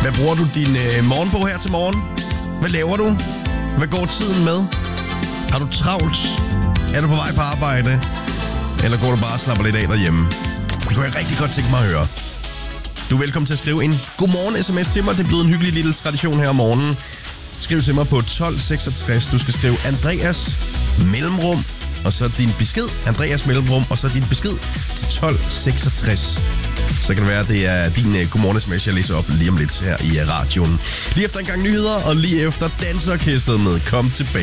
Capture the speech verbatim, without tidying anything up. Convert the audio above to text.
Hvad bruger du din øh, morgen på her til morgen? Hvad laver du? Hvad går tiden med? Har du travlt? Er du på vej på arbejde? Eller går du bare og slapper lidt af derhjemme? Det kunne jeg rigtig godt tænke mig at høre. Du er velkommen til at skrive en godmorgen sms til mig. Det er blevet en hyggelig lille tradition her om morgenen. Skriv til mig på tolv seksogtres. Du skal skrive Andreas mellemrum, og så din besked. Andreas mellemrum, og så din besked til tolv seksogtres. Så kan det være, at det er din uh, godmorgen-sms, jeg læser op lige om lidt her i uh, radioen. Lige efter en gang nyheder, og lige efter Danseorkestret med Kom Tilbage.